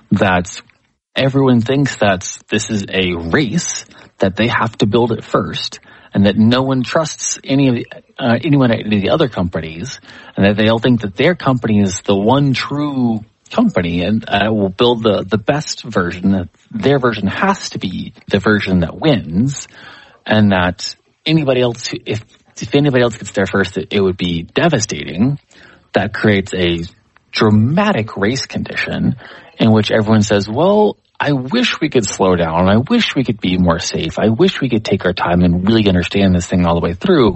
that everyone thinks that this is a race, that they have to build it first, and that no one trusts anyone at any of the other companies, and that they all think that their company is the one true company and will build the best version, that their version has to be the version that wins, and that anybody else, if anybody else gets there first, it would be devastating. That creates a dramatic race condition in which everyone says, well, I wish we could slow down. I wish we could be more safe. I wish we could take our time and really understand this thing all the way through.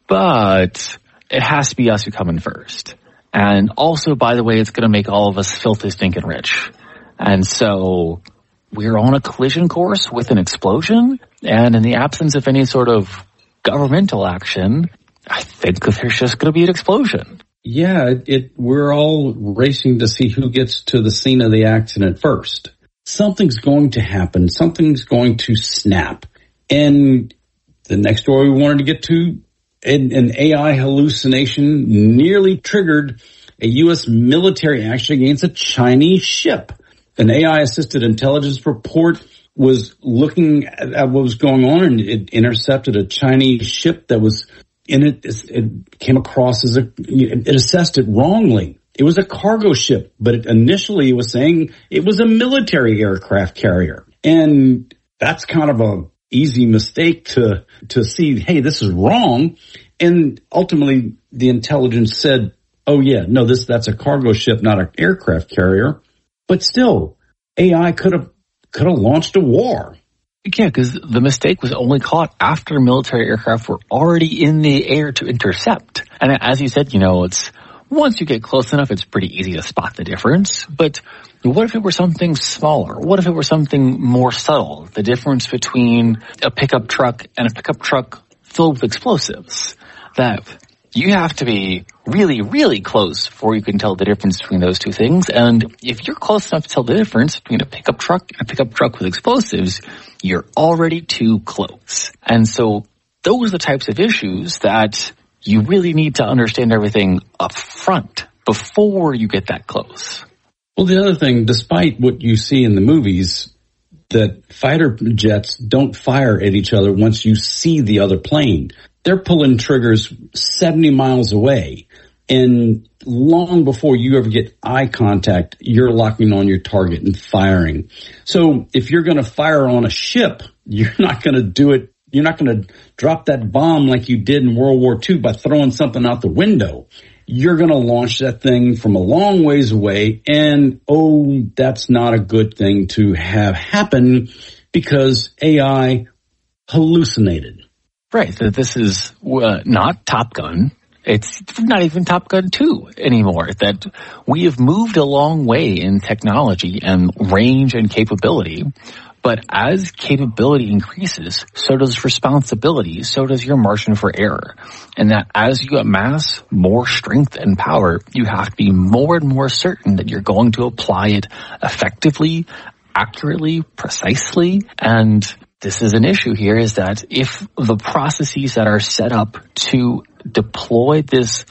But it has to be us who come in first. And also, by the way, it's going to make all of us filthy stinking rich. And so we're on a collision course with an explosion. And in the absence of any sort of governmental action, I think that there's just going to be an explosion. Yeah, we're all racing to see who gets to the scene of the accident first. Something's going to happen. Something's going to snap. And the next story we wanted to get to, an AI hallucination nearly triggered a U.S. military action against a Chinese ship. An AI-assisted intelligence report was looking at what was going on, and it intercepted a Chinese ship that was in it. It came across as it assessed it wrongly. It was a cargo ship, but initially it was saying it was a military aircraft carrier. And that's kind of a easy mistake to see, hey, this is wrong. And ultimately the intelligence said, oh yeah, no, that's a cargo ship, not an aircraft carrier. But still, AI could have launched a war. Yeah, because the mistake was only caught after military aircraft were already in the air to intercept. And as you said, it's once you get close enough, it's pretty easy to spot the difference. But what if it were something smaller? What if it were something more subtle? The difference between a pickup truck and a pickup truck filled with explosives. That you have to be really, really close before you can tell the difference between those two things. And if you're close enough to tell the difference between a pickup truck and a pickup truck with explosives, you're already too close. And so those are the types of issues that you really need to understand everything up front before you get that close. Well, the other thing, despite what you see in the movies, that fighter jets don't fire at each other once you see the other plane. They're pulling triggers 70 miles away. And long before you ever get eye contact, you're locking on your target and firing. So if you're going to fire on a ship, you're not going to do it. You're not going to drop that bomb like you did in World War II by throwing something out the window. You're going to launch that thing from a long ways away. And, that's not a good thing to have happen because AI hallucinated. Right. So this is not Top Gun. It's not even Top Gun 2 anymore. That we have moved a long way in technology and range and capability. But as capability increases, so does responsibility, so does your margin for error. And that as you amass more strength and power, you have to be more and more certain that you're going to apply it effectively, accurately, precisely. And this is an issue here, is that if the processes that are set up to deploy this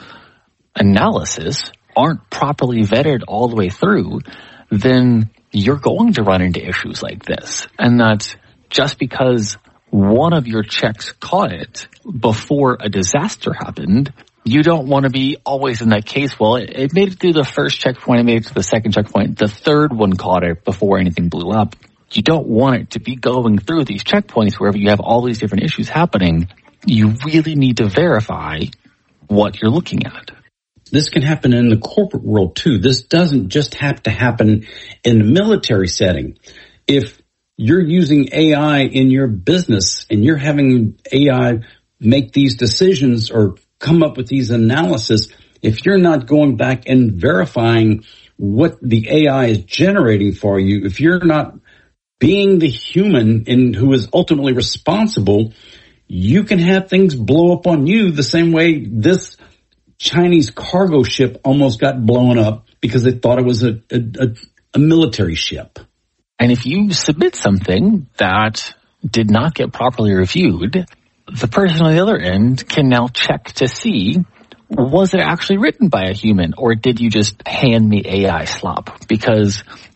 analysis aren't properly vetted all the way through, then you're going to run into issues like this. And that just because one of your checks caught it before a disaster happened, you don't want to be always in that case. Well, it made it through the first checkpoint, it made it to the second checkpoint, the third one caught it before anything blew up. You don't want it to be going through these checkpoints wherever you have all these different issues happening. You really need to verify what you're looking at. This can happen in the corporate world too. This doesn't just have to happen in the military setting. If you're using AI in your business and you're having AI make these decisions or come up with these analysis, if you're not going back and verifying what the AI is generating for you, if you're not being the human and who is ultimately responsible, you can have things blow up on you the same way this Chinese cargo ship almost got blown up because they thought it was a military ship. And if you submit something that did not get properly reviewed, the person on the other end can now check to see, was it actually written by a human, or did you just hand me AI slop? Because